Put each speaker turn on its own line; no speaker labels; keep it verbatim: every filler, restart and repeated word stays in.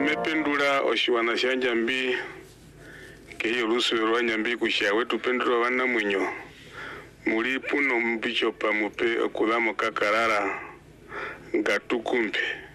mependula oshiwana shanjambi keyo lusube lwa nyambi kushawe tupendula wana mwinyo muli puno mbicho pamupe okulamo kakarara ngatukumpe